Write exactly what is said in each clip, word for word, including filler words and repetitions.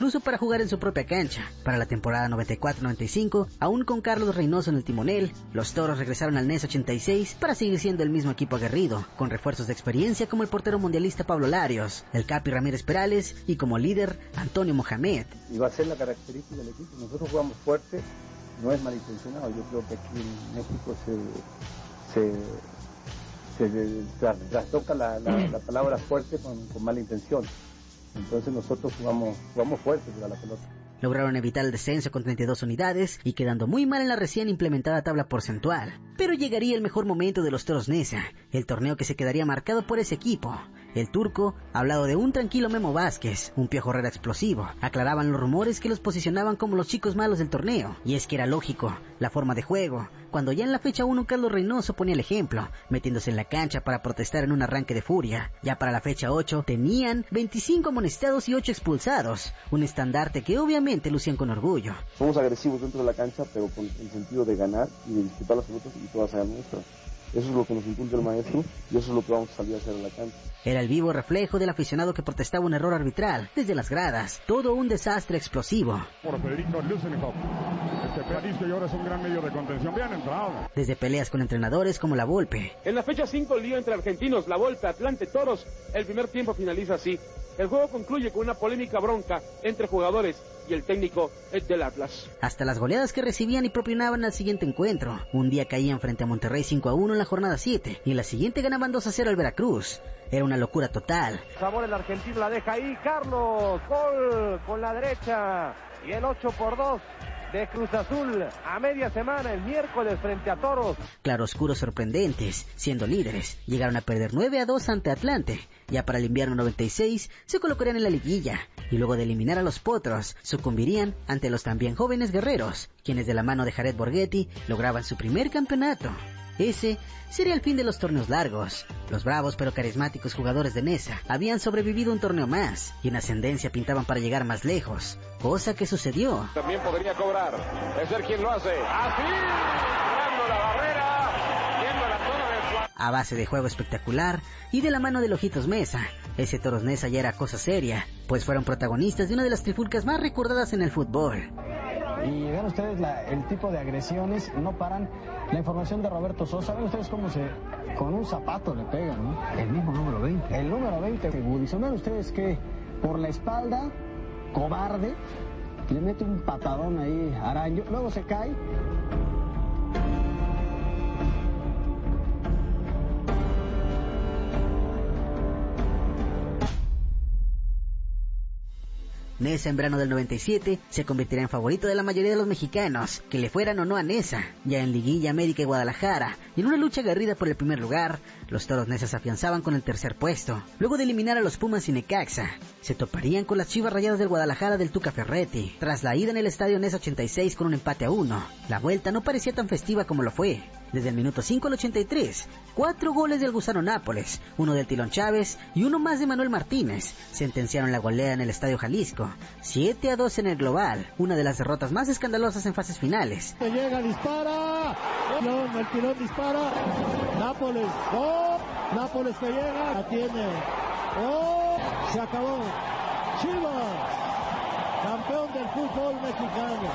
incluso para jugar en su propia cancha. Para la temporada noventa y cuatro noventa y cinco, aún con Carlos Reynoso en el timonel, los Toros regresaron al Nesa ochenta y seis para seguir siendo el mismo equipo aguerrido, con refuerzos de experiencia como el portero mundialista Pablo Larios, el Capi Ramírez Perales y como líder Antonio Mohamed. Y va a ser la característica del equipo. Nosotros jugamos fuerte, no es malintencionado. Yo creo que aquí en México se... se se trastoca la, la, la palabra fuerte con, con mala intención. Entonces nosotros jugamos, jugamos fuerte para la pelota. Lograron evitar el descenso con treinta y dos unidades y quedando muy mal en la recién implementada tabla porcentual. Pero llegaría el mejor momento de los Toros Nesa, el torneo que se quedaría marcado por ese equipo. El turco ha hablado de un tranquilo Memo Vázquez, un Piojo Herrera explosivo. Aclaraban los rumores que los posicionaban como los chicos malos del torneo. Y es que era lógico, la forma de juego. Cuando ya en la fecha uno Carlos Reynoso ponía el ejemplo, metiéndose en la cancha para protestar en un arranque de furia. Ya para la fecha ocho tenían veinticinco amonestados y ocho expulsados. Un estandarte que obviamente lucían con orgullo. Somos agresivos dentro de la cancha, pero con el sentido de ganar y de disputar las pelotas y todas sean nuestras. Eso es lo que nos inculca el maestro y eso es lo que vamos a salir a hacer en la cancha. Era el vivo reflejo del aficionado que protestaba un error arbitral desde las gradas. Todo un desastre explosivo. Por Federico Lusenhoff. Este Perisco y ahora es un gran medio de contención. Bien entrado. Desde peleas con entrenadores como La Volpe. En la fecha cinco, el lío entre argentinos, La Volpe, Atlante, Toros. El primer tiempo finaliza así. El juego concluye con una polémica bronca entre jugadores y el técnico del Atlas. Hasta las goleadas que recibían y propinaban al siguiente encuentro. Un día caían frente a Monterrey cinco a uno en la jornada siete y en la siguiente ganaban dos a cero al Veracruz. Era una locura total. Sabor el argentino la deja ahí, Carlos, gol con la derecha y el ocho por dos de Cruz Azul a media semana el miércoles frente a Toros. Claroscuros sorprendentes, siendo líderes, llegaron a perder nueve a dos ante Atlante. Ya para el invierno noventa y seis se colocarían en la liguilla y luego de eliminar a los Potros sucumbirían ante los también jóvenes guerreros, quienes de la mano de Jared Borghetti lograban su primer campeonato. Ese sería el fin de los torneos largos. Los bravos pero carismáticos jugadores de Nesa habían sobrevivido un torneo más y en ascendencia pintaban para llegar más lejos, cosa que sucedió. También podría cobrar, es ser quien lo hace. Así, cerrando la barrera, viendo la zona de su... A base de juego espectacular y de la mano de Ojitos Mesa, ese Toros Nesa ya era cosa seria, pues fueron protagonistas de una de las trifulcas más recordadas en el fútbol. Y vean ustedes la, el tipo de agresiones, no paran. La información de Roberto Sosa, ven ustedes cómo se, con un zapato le pegan, ¿no? El mismo número veinte. El número veinte, Woodison. Vean ustedes que por la espalda, cobarde, le mete un patadón ahí a Arango, luego se cae. Nesa en verano del noventa y siete se convertirá en favorito de la mayoría de los mexicanos, que le fueran o no a Nesa. Ya en Liguilla, América y Guadalajara, y en una lucha aguerrida por el primer lugar, los Toros Nesa se afianzaban con el tercer puesto. Luego de eliminar a los Pumas y Necaxa, se toparían con las Chivas Rayadas del Guadalajara del Tuca Ferretti. Tras la ida en el estadio Nesa ochenta y seis con un empate a uno, la vuelta no parecía tan festiva como lo fue. Desde el minuto cinco al ochenta y tres, cuatro goles del Gusano Nápoles, uno del Tilón Chávez y uno más de Manuel Martínez, sentenciaron la goleada en el Estadio Jalisco, siete a dos en el global, una de las derrotas más escandalosas en fases finales. Se llega, dispara, Tilón, el Tilón dispara, Nápoles, ¡oh! Nápoles que llega, la tiene, ¡oh! Se acabó, Chivas, campeón del fútbol mexicano.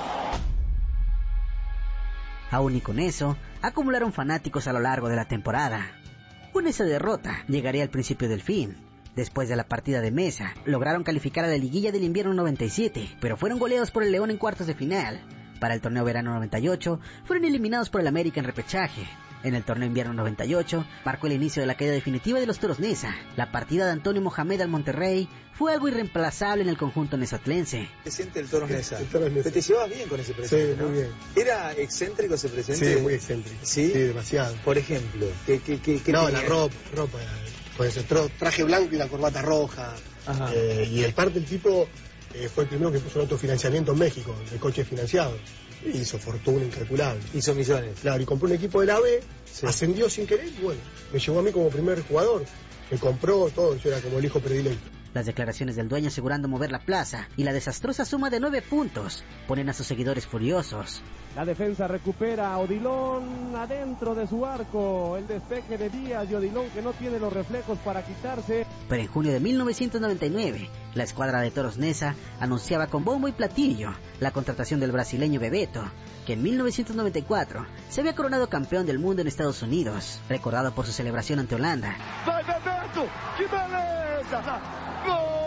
Aún y con eso, acumularon fanáticos a lo largo de la temporada. Con esa derrota, llegaría el principio del fin. Después de la partida de Mesa, lograron calificar a la liguilla del invierno noventa y siete, pero fueron goleados por el León en cuartos de final. Para el torneo verano noventa y ocho, fueron eliminados por el América en repechaje. En el torneo invierno noventa y ocho, marcó el inicio de la caída definitiva de los Toros Nesa. La partida de Antonio Mohamed al Monterrey fue algo irreemplazable en el conjunto nesatlense. ¿Qué siente el Toros Nesa? El Toros Nesa. Te llevabas bien con ese presente, sí, ¿no? Muy bien. ¿Era excéntrico ese presente? Sí, muy excéntrico. ¿Sí? Sí, demasiado. Por ejemplo, ¿qué, qué, qué, qué No, tenía? la ropa, ropa. Pues el traje blanco y la corbata roja. Eh, y el parte el tipo eh, fue el primero que puso el autofinanciamiento en México, de coches financiados. Hizo fortuna incalculable. Hizo millones. Claro, y compró un equipo de la B, sí. Ascendió sin querer y bueno, me llevó a mí como primer jugador. Me compró todo, yo era como el hijo predilecto. Las declaraciones del dueño asegurando mover la plaza y la desastrosa suma de nueve puntos ponen a sus seguidores furiosos. La defensa recupera a Odilon adentro de su arco. El despeje de Díaz y Odilon que no tiene los reflejos para quitarse. Pero en junio de mil novecientos noventa y nueve, la escuadra de Toros Neza anunciaba con bombo y platillo la contratación del brasileño Bebeto, que en mil novecientos noventa y cuatro se había coronado campeón del mundo en Estados Unidos, recordado por su celebración ante Holanda. ¡Vai Bebeto! ¡Qué beleza! ¡Gol!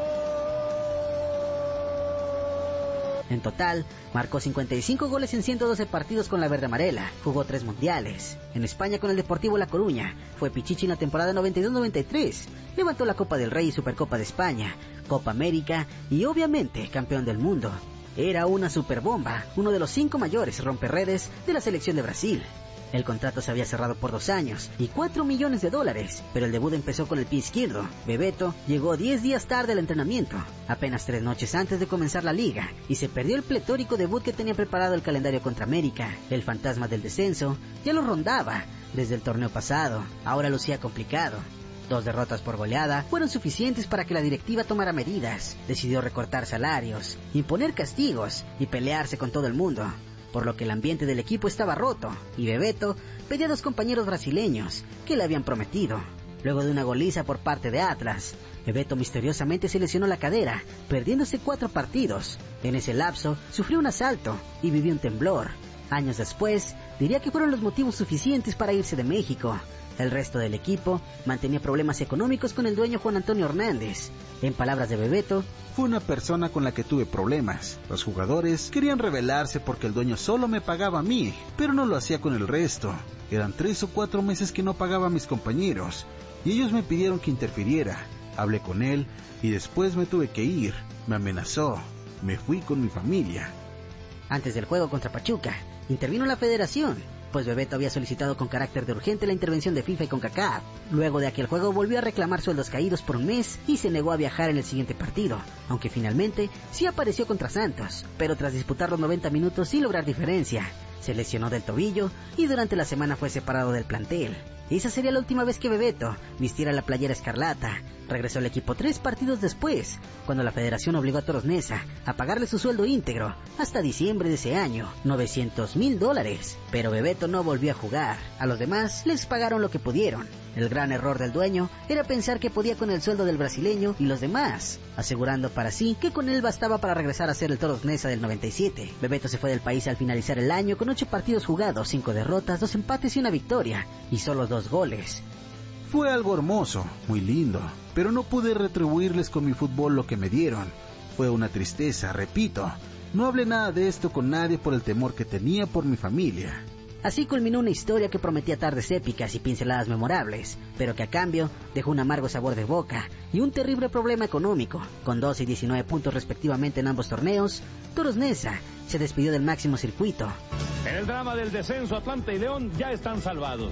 En total, marcó cincuenta y cinco goles en ciento doce partidos con la verde amarela, jugó tres mundiales. En España con el Deportivo La Coruña, fue pichichi en la temporada noventa y dos noventa y tres, levantó la Copa del Rey y Supercopa de España, Copa América y obviamente campeón del mundo. Era una superbomba, uno de los cinco mayores romperredes de la selección de Brasil. El contrato se había cerrado por dos años y cuatro millones de dólares, pero el debut empezó con el pie izquierdo. Bebeto llegó diez días tarde al entrenamiento, apenas tres noches antes de comenzar la liga, y se perdió el pletórico debut que tenía preparado el calendario contra América. El fantasma del descenso ya lo rondaba desde el torneo pasado, ahora lucía complicado. Dos derrotas por goleada fueron suficientes para que la directiva tomara medidas. Decidió recortar salarios, imponer castigos y pelearse con todo el mundo, por lo que el ambiente del equipo estaba roto, y Bebeto pedía a dos compañeros brasileños que le habían prometido. Luego de una goliza por parte de Atlas, Bebeto misteriosamente se lesionó la cadera, perdiéndose cuatro partidos. En ese lapso, sufrió un asalto y vivió un temblor. Años después, diría que fueron los motivos suficientes para irse de México. El resto del equipo mantenía problemas económicos con el dueño Juan Antonio Hernández. En palabras de Bebeto, fue una persona con la que tuve problemas. Los jugadores querían rebelarse porque el dueño solo me pagaba a mí, pero no lo hacía con el resto. Eran tres o cuatro meses que no pagaba a mis compañeros, y ellos me pidieron que interfiriera. Hablé con él, y después me tuve que ir. Me amenazó. Me fui con mi familia. Antes del juego contra Pachuca, intervino la federación, pues Bebeto había solicitado con carácter de urgente la intervención de FIFA y CONCACAF. Luego de aquel juego volvió a reclamar sueldos caídos por un mes y se negó a viajar en el siguiente partido, aunque finalmente sí apareció contra Santos, pero tras disputar los noventa minutos sin lograr diferencia. Se lesionó del tobillo y durante la semana fue separado del plantel. Esa sería la última vez que Bebeto vistiera la playera escarlata. Regresó al equipo tres partidos después, cuando la federación obligó a Toros Neza a pagarle su sueldo íntegro hasta diciembre de ese año, novecientos mil dólares. Pero Bebeto no volvió a jugar. A los demás les pagaron lo que pudieron. El gran error del dueño era pensar que podía con el sueldo del brasileño y los demás, asegurando para sí que con él bastaba para regresar a ser el Toros Neza del noventa y siete. Bebeto se fue del país al finalizar el año con ocho partidos jugados, cinco derrotas, dos empates y una victoria, y solo dos goles. Fue algo hermoso, muy lindo, pero no pude retribuirles con mi fútbol lo que me dieron. Fue una tristeza, repito. No hablé nada de esto con nadie por el temor que tenía por mi familia. Así culminó una historia que prometía tardes épicas y pinceladas memorables, pero que a cambio dejó un amargo sabor de boca y un terrible problema económico. Con doce y diecinueve puntos respectivamente en ambos torneos, Toros Neza se despidió del máximo circuito. En el drama del descenso, Atlanta y León ya están salvados.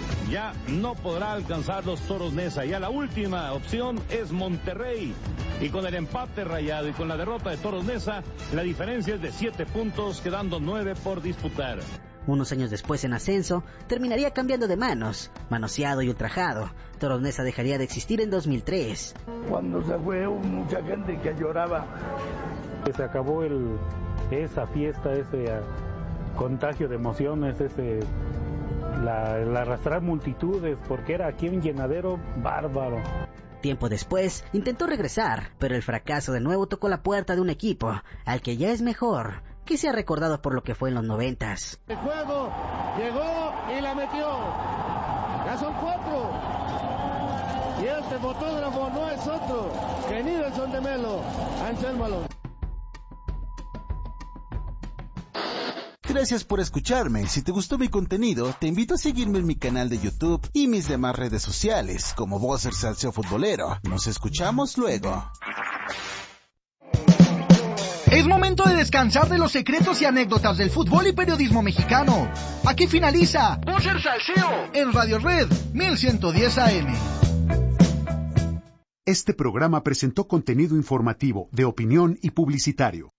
Ya no podrá alcanzar los Toros Neza. Ya la última opción es Monterrey. Y con el empate Rayado y con la derrota de Toros Neza, la diferencia es de siete puntos, quedando nueve por disputar. Unos años después, en ascenso, terminaría cambiando de manos, manoseado y ultrajado. Toros Neza dejaría de existir en dos mil tres. Cuando se fue, hubo mucha gente que lloraba. Se acabó el, esa fiesta, ese uh, contagio de emociones, ese la, el arrastrar multitudes, porque era aquí un llenadero bárbaro. Tiempo después, intentó regresar, pero el fracaso de nuevo tocó la puerta de un equipo, al que ya es mejor que sea recordado por lo que fue en los noventas. El juego llegó y la metió. Ya son cuatro. Y este fotógrafo no es otro que Nidelson de Melo. Ansélmalo. Gracias por escucharme. Si te gustó mi contenido, te invito a seguirme en mi canal de YouTube y mis demás redes sociales, como Bosser Salseo Futbolero. Nos escuchamos luego. Es momento de descansar de los secretos y anécdotas del fútbol y periodismo mexicano. Aquí finaliza Bosser Salseo en Radio Red mil ciento diez A M. Este programa presentó contenido informativo, de opinión y publicitario.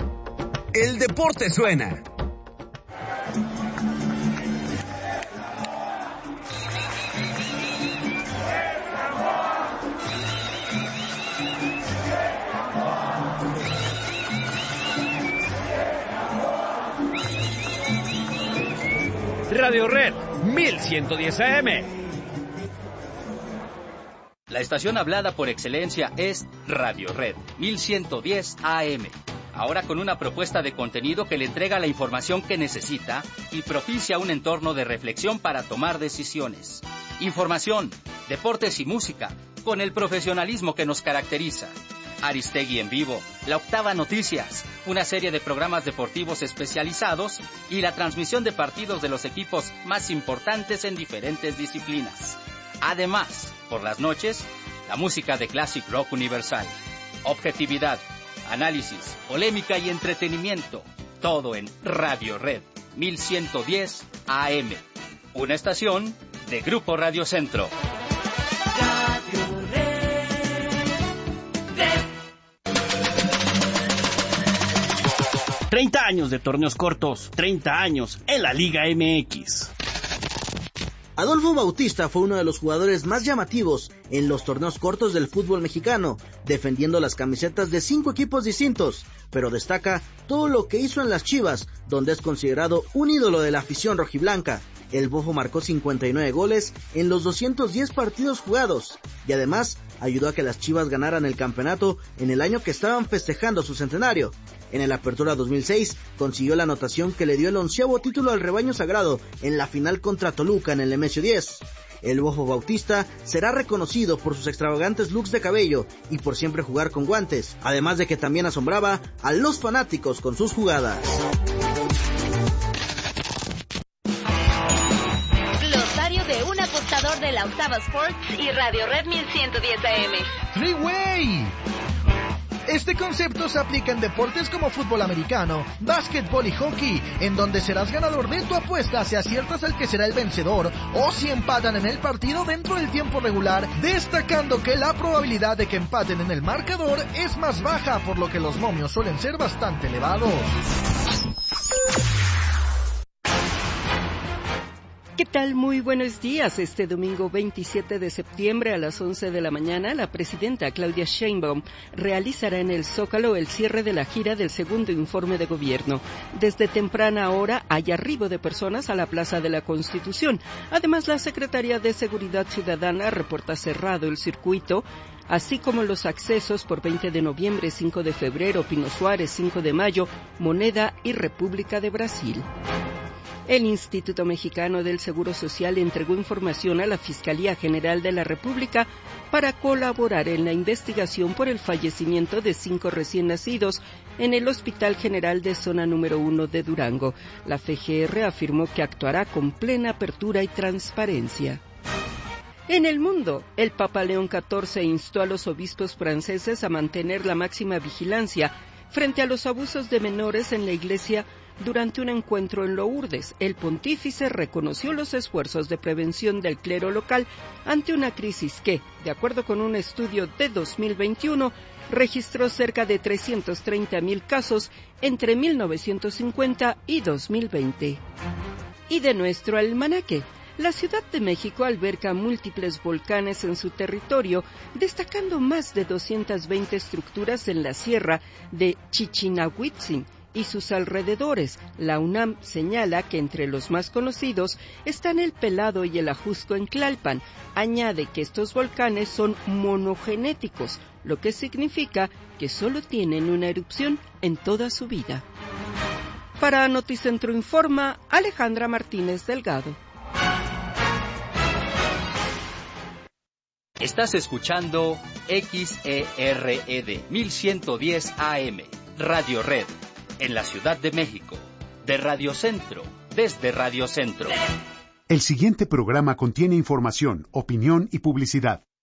El deporte suena. Radio Red mil ciento diez A M. La estación hablada por excelencia es Radio Red mil ciento diez A M. Ahora con una propuesta de contenido que le entrega la información que necesita y propicia un entorno de reflexión para tomar decisiones. Información, deportes y música, con el profesionalismo que nos caracteriza. Aristegui en vivo, La Octava Noticias, una serie de programas deportivos especializados y la transmisión de partidos de los equipos más importantes en diferentes disciplinas. Además, por las noches, la música de Classic Rock Universal. Objetividad, análisis, polémica y entretenimiento. Todo en Radio Red mil ciento diez A M. Una estación de Grupo Radio Centro. treinta años de torneos cortos, treinta años en la Liga M X. Adolfo Bautista fue uno de los jugadores más llamativos en los torneos cortos del fútbol mexicano, defendiendo las camisetas de cinco equipos distintos, pero destaca todo lo que hizo en las Chivas, donde es considerado un ídolo de la afición rojiblanca. El Bofo marcó cincuenta y nueve goles en los doscientos diez partidos jugados, y además ayudó a que las Chivas ganaran el campeonato en el año que estaban festejando su centenario. En el Apertura dos mil seis consiguió la anotación que le dio el onceavo título al rebaño sagrado en la final contra Toluca en el Nemesio diez. El Bofo Bautista será reconocido por sus extravagantes looks de cabello y por siempre jugar con guantes, además de que también asombraba a los fanáticos con sus jugadas. Glosario de un apostador de la Octava Sports y Radio Red mil ciento diez A M. Three-Way. Este concepto se aplica en deportes como fútbol americano, básquetbol y hockey, en donde serás ganador de tu apuesta si aciertas al que será el vencedor o si empatan en el partido dentro del tiempo regular, destacando que la probabilidad de que empaten en el marcador es más baja, por lo que los momios suelen ser bastante elevados. ¿Qué tal? Muy buenos días. Este domingo veintisiete de septiembre a las once de la mañana, la presidenta Claudia Sheinbaum realizará en el Zócalo el cierre de la gira del segundo informe de gobierno. Desde temprana hora hay arribo de personas a la Plaza de la Constitución. Además, la Secretaría de Seguridad Ciudadana reporta cerrado el circuito, así como los accesos por veinte de noviembre, cinco de febrero, Pino Suárez, cinco de mayo, Moneda y República de Brasil. El Instituto Mexicano del Seguro Social entregó información a la Fiscalía General de la República para colaborar en la investigación por el fallecimiento de cinco recién nacidos en el Hospital General de Zona número uno de Durango. La F G R afirmó que actuará con plena apertura y transparencia. En el mundo, el Papa León catorce instó a los obispos franceses a mantener la máxima vigilancia frente a los abusos de menores en la Iglesia. Durante un encuentro en Lourdes, el pontífice reconoció los esfuerzos de prevención del clero local ante una crisis que, de acuerdo con un estudio de dos mil veintiuno, registró cerca de trescientos treinta mil casos entre mil novecientos cincuenta y dos mil veinte. Y de nuestro almanaque, la Ciudad de México alberga múltiples volcanes en su territorio, destacando más de doscientas veinte estructuras en la sierra de Chichinahuitzin y sus alrededores. La UNAM señala que entre los más conocidos están el Pelado y el Ajusco en Tlalpan. Añade que estos volcanes son monogenéticos, lo que significa que solo tienen una erupción en toda su vida. Para Noticentro Informa, Alejandra Martínez Delgado. Estás escuchando X E R E D mil ciento diez A M, Radio Red, en la Ciudad de México, de Radio Centro, desde Radio Centro. El siguiente programa contiene información, opinión y publicidad.